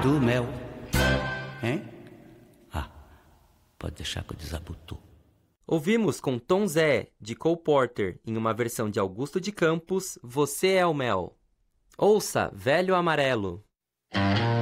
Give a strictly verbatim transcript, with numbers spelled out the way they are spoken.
do mel. Hein? Ah, pode deixar que eu desabotou. Ouvimos com Tom Zé, de Cole Porter, em uma versão de Augusto de Campos, Você é o Mel. Ouça Velho Amarelo.